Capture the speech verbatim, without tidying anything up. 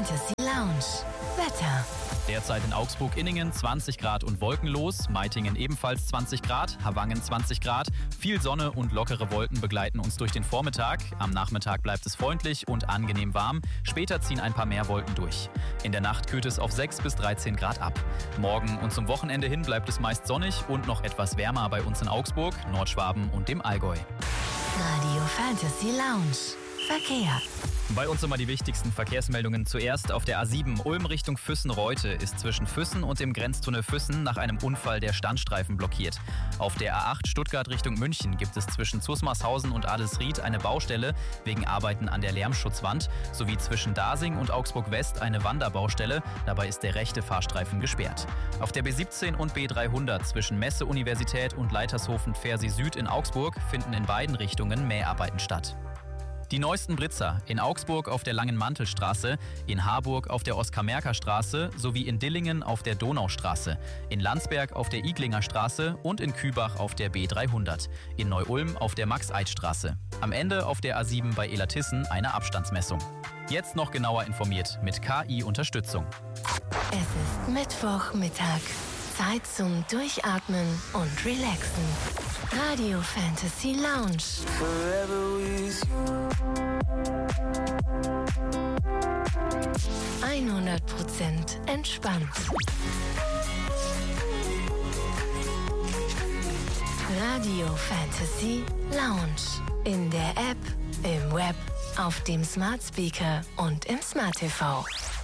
Fantasy Lounge. Wetter. Derzeit in Augsburg-Inningen zwanzig Grad und wolkenlos, Meitingen ebenfalls zwanzig Grad, Havangen zwanzig Grad. Viel Sonne und lockere Wolken begleiten uns durch den Vormittag. Am Nachmittag bleibt es freundlich und angenehm warm. Später ziehen ein paar mehr Wolken durch. In der Nacht kühlt es auf sechs bis dreizehn Grad ab. Morgen und zum Wochenende hin bleibt es meist sonnig und noch etwas wärmer bei uns in Augsburg, Nordschwaben und dem Allgäu. Radio Fantasy Lounge. Verkehr. Bei uns immer die wichtigsten Verkehrsmeldungen. Zuerst auf der A sieben Ulm Richtung Füssen-Reute ist zwischen Füssen und dem Grenztunnel Füssen nach einem Unfall der Standstreifen blockiert. Auf der A acht Stuttgart Richtung München gibt es zwischen Zusmarshausen und Adelsried eine Baustelle wegen Arbeiten an der Lärmschutzwand, sowie zwischen Dasing und Augsburg West eine Wanderbaustelle. Dabei ist der rechte Fahrstreifen gesperrt. Auf der B siebzehn und B dreihundert zwischen Messe-Universität und Leitershofen-Pfersee Süd in Augsburg finden in beiden Richtungen Mäharbeiten statt. Die neuesten Blitzer in Augsburg auf der Langen Mantelstraße, in Harburg auf der Oskar-Merker-Straße sowie in Dillingen auf der Donaustraße, in Landsberg auf der Iglinger Straße und in Kübach auf der B dreihundert, in Neu-Ulm auf der Max-Eid-Straße. Am Ende auf der A sieben bei Elatissen eine Abstandsmessung. Jetzt noch genauer informiert mit K I-Unterstützung. Es ist Mittwochmittag. Zeit zum Durchatmen und Relaxen. Radio Fantasy Lounge. hundert Prozent entspannt. Radio Fantasy Lounge. In der App, im Web, auf dem Smart Speaker und im Smart T V.